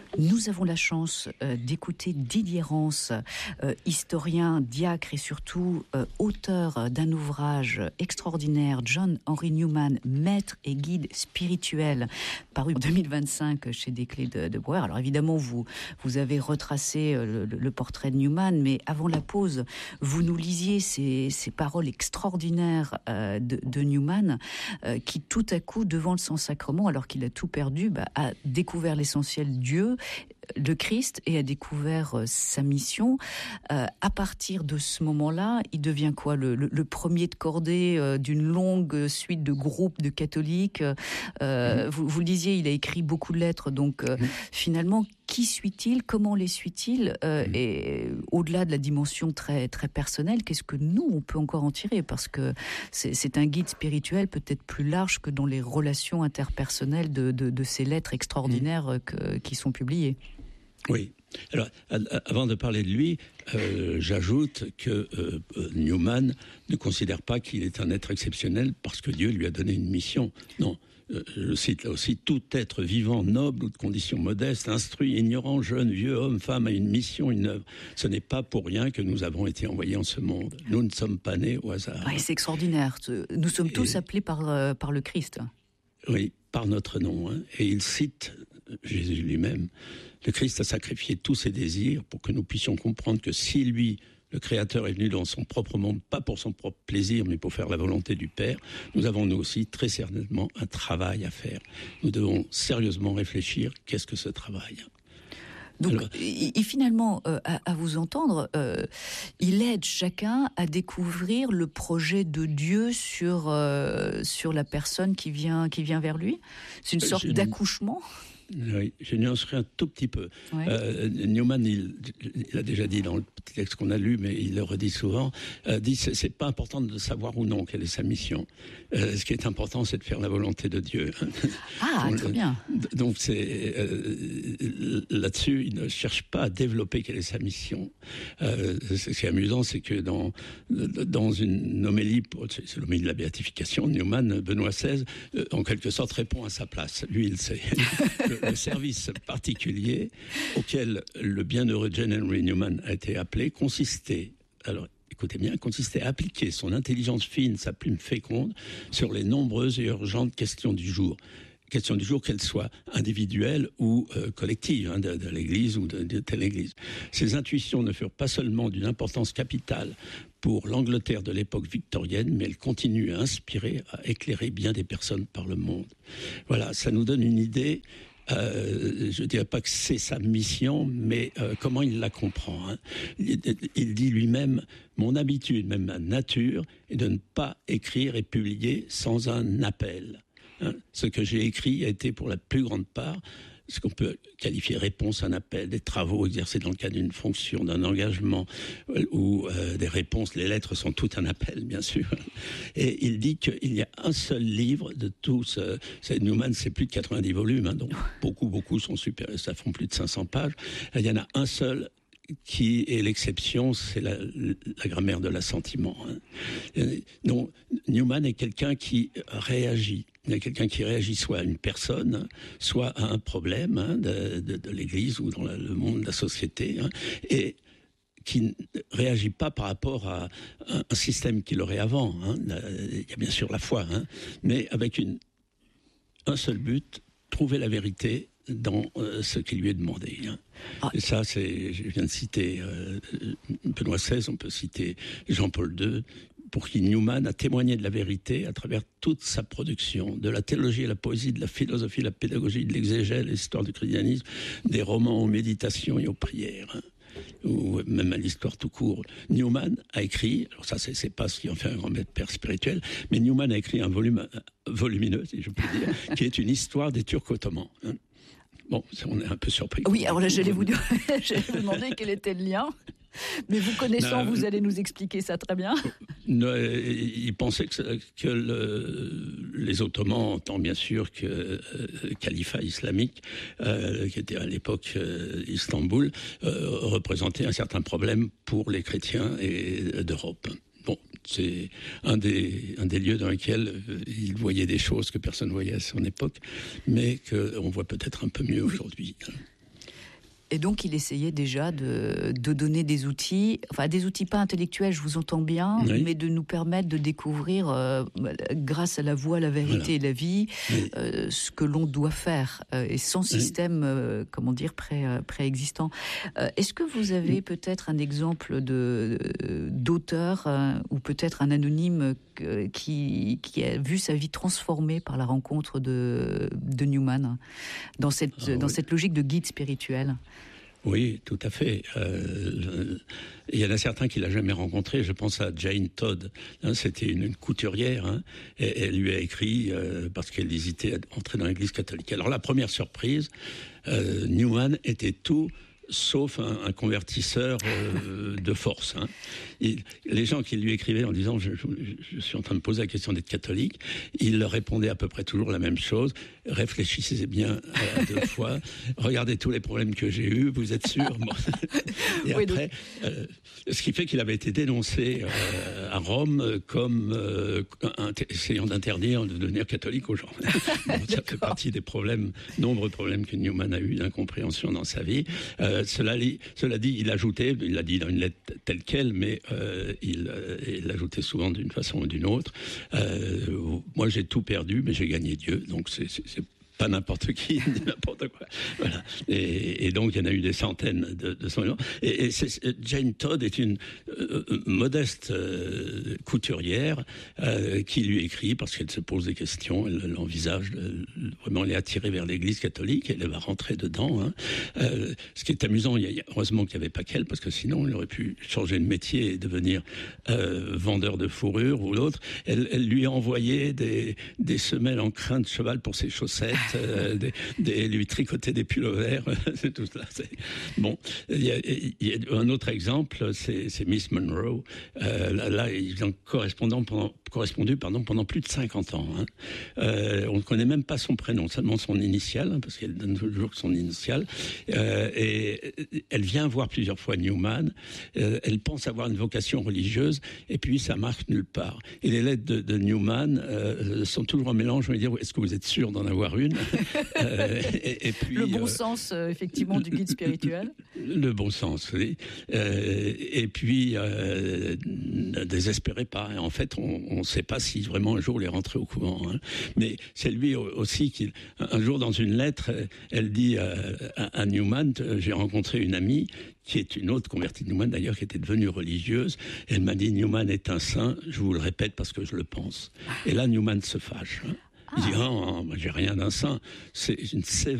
Nous avons la chance d'écouter Didier Rance, historien, diacre et surtout auteur d'un ouvrage extraordinaire, John Henry Newman, maître et guide spirituel, paru en 2025 chez Desclés de Brouwer. Alors évidemment, vous avez retracé le portrait de Newman, mais avant la pause, vous nous lisiez ces paroles extraordinaires de Newman, qui tout à coup, devant le Saint-Sacrement, alors qu'il a tout perdu, a découvert l'essentiel, Dieu, le Christ, et a découvert sa mission. À partir de ce moment-là, il devient quoi, le premier de cordée d'une longue suite de groupes de catholiques. Vous le disiez, il a écrit beaucoup de lettres, donc finalement, qui suit-il, comment les suit-il, et au-delà de la dimension très, très personnelle, qu'est-ce que nous, on peut encore en tirer, parce que c'est un guide spirituel peut-être plus large que dans les relations interpersonnelles de ces lettres extraordinaires qui sont publiées. Oui. Alors, avant de parler de lui, j'ajoute que Newman ne considère pas qu'il est un être exceptionnel parce que Dieu lui a donné une mission. Non. Je cite là aussi, tout être vivant, noble ou de condition modeste, instruit, ignorant, jeune, vieux, homme, femme, a une mission, une œuvre. Ce n'est pas pour rien que nous avons été envoyés en ce monde. Nous ne sommes pas nés au hasard. Oui, c'est extraordinaire. Nous sommes tous appelés par le Christ. Oui, par notre nom. Hein. Et il cite Jésus lui-même. Le Christ a sacrifié tous ses désirs pour que nous puissions comprendre que si lui, le Créateur, est venu dans son propre monde, pas pour son propre plaisir, mais pour faire la volonté du Père, nous avons nous aussi très certainement un travail à faire. Nous devons sérieusement réfléchir, qu'est-ce que ce travail ? Donc, et finalement, à vous entendre, il aide chacun à découvrir le projet de Dieu sur la personne qui vient vers lui. C'est une sorte d'accouchement. Oui, je nuancerai un tout petit peu. Ouais. Newman, il a déjà dit dans le petit texte qu'on a lu, mais il le redit souvent, dit c'est pas important de savoir ou non quelle est sa mission. Ce qui est important, c'est de faire la volonté de Dieu. Ah, très bien. Donc c'est là-dessus, il ne cherche pas à développer quelle est sa mission. Ce qui est amusant, c'est que dans une homélie, c'est l'homélie de la béatification, Newman, Benoît XVI, en quelque sorte répond à sa place. Lui, il sait. Le service particulier auquel le bienheureux John Henry Newman a été appelé consistait, alors écoutez bien, à appliquer son intelligence fine, sa plume féconde, sur les nombreuses et urgentes questions du jour. Questions du jour, qu'elles soient individuelles ou collectives, hein, de l'Église ou de telle Église. Ces intuitions ne furent pas seulement d'une importance capitale pour l'Angleterre de l'époque victorienne, mais elles continuent à inspirer, à éclairer bien des personnes par le monde. Voilà, ça nous donne une idée. Je dirais pas que c'est sa mission, mais comment il la comprend. Hein. Il dit lui-même, mon habitude, même ma nature, est de ne pas écrire et publier sans un appel. Hein. Ce que j'ai écrit a été pour la plus grande part ce qu'on peut qualifier réponse à un appel, des travaux exercés dans le cadre d'une fonction, d'un engagement, ou des réponses. Les lettres sont tout un appel, bien sûr. Et il dit qu'il y a un seul livre de tous. Newman, c'est plus de 90 volumes, hein, donc beaucoup sont super. Ça font plus de 500 pages. Il y en a un seul qui est l'exception, c'est la grammaire de l'assentiment. Hein. Donc, Newman est quelqu'un qui réagit. Il y a quelqu'un qui réagit soit à une personne, soit à un problème, hein, de l'Église ou dans le monde de la société, hein, et qui ne réagit pas par rapport à un système qu'il aurait avant. Hein. Il y a bien sûr la foi, hein, mais avec un seul but, trouver la vérité dans ce qui lui est demandé. Hein. Ah. Et ça, je viens de citer Benoît XVI, on peut citer Jean-Paul II, pour qui Newman a témoigné de la vérité à travers toute sa production, de la théologie à la poésie, de la philosophie, la pédagogie, de l'exégèse, l'histoire du christianisme, des romans aux méditations et aux prières, hein, ou même à l'histoire tout court. Newman a écrit, alors ça c'est pas ce qui en fait un grand père spirituel, mais Newman a écrit un volume volumineux, si je peux dire, qui est une histoire des Turcs ottomans. Hein. Bon, on est un peu surpris. Oui, alors là, j'allais vous demander quel était le lien. Mais vous connaissant, vous allez nous expliquer ça très bien. Il pensait que les Ottomans, tant bien sûr que califat islamique, qui était à l'époque Istanbul, représentait un certain problème pour les chrétiens d'Europe. Bon, c'est un des lieux dans lesquels il voyait des choses que personne ne voyait à son époque, mais qu'on voit peut-être un peu mieux aujourd'hui. Et donc, il essayait déjà de donner des outils pas intellectuels, je vous entends bien, oui. mais de nous permettre de découvrir, grâce à la voix, la vérité et la vie, oui. Ce que l'on doit faire, et sans système, préexistant. Est-ce que vous avez peut-être un exemple d'auteur, ou peut-être un anonyme qui a vu sa vie transformée par la rencontre de Newman, dans cette logique de guide spirituel? Oui, tout à fait. Il y en a certains qu'il n'a jamais rencontrés. Je pense à Jane Todd. C'était une couturière. Et elle lui a écrit parce qu'elle hésitait à entrer dans l'Église catholique. Alors la première surprise, Newman était tout sauf un convertisseur de force. Les gens qui lui écrivaient en disant je suis en train de poser la question d'être catholique, il leur répondait à peu près toujours la même chose. Réfléchissez bien à 2 fois. Regardez tous les problèmes que j'ai eus. Vous êtes sûr? Et oui, après, ce qui fait qu'il avait été dénoncé à Rome comme essayant d'interdire de devenir catholique aux gens. Ça fait partie des nombreux problèmes que Newman a eu d'incompréhension dans sa vie. Cela dit, il l'a dit dans une lettre telle quelle, mais il l'ajoutait souvent d'une façon ou d'une autre. Moi, j'ai tout perdu, mais j'ai gagné Dieu. Donc, c'est pas n'importe qui, ni n'importe quoi. Voilà. Et donc, il y en a eu des centaines de son nom. Et Jane Todd est une modeste couturière qui lui écrit parce qu'elle se pose des questions, elle envisage vraiment les attirer vers l'Église catholique, elle va rentrer dedans. Ce qui est amusant, heureusement qu'il n'y avait pas qu'elle, parce que sinon, il aurait pu changer de métier et devenir vendeur de fourrure ou l'autre. Elle lui a envoyé des semelles en crin de cheval pour ses chaussettes. Lui tricoter des pullovers, c'est tout cela. Bon, il y a un autre exemple, c'est Miss Monroe. Là, ils ont correspondu pendant plus de 50 ans. On ne connaît même pas son prénom, seulement son initiale, parce qu'elle donne toujours son initiale. Et elle vient voir plusieurs fois Newman. Elle pense avoir une vocation religieuse, et puis ça marche nulle part. Et les lettres de Newman sont toujours un mélange. On va dire, est-ce que vous êtes sûr d'en avoir une? Et puis, le bon sens, effectivement, du guide spirituel. Le bon sens, oui. Et puis, désespérez pas. En fait, on ne sait pas si vraiment un jour il est rentré au couvent. Mais c'est lui aussi qui, un jour dans une lettre, elle dit à Newman, j'ai rencontré une amie qui est une autre convertie de Newman d'ailleurs, qui était devenue religieuse. Elle m'a dit, Newman est un saint, je vous le répète parce que je le pense. Et là, Newman se fâche. Il dit, moi j'ai rien d'un saint, c'est une sévère